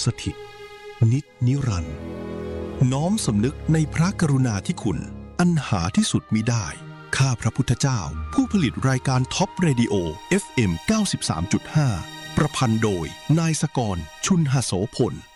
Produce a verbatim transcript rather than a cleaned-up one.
สถิตนิจนิรันดร์น้อมสำนึกในพระกรุณาธิคุณอันหาที่สุดมิได้ข้าพระพุทธเจ้าผู้ผลิตรายการท็อปเรดิโอ เอฟ เอ็ม เก้าสิบสามจุดห้า ประพันธ์โดยนายสกร ชุนหโสพล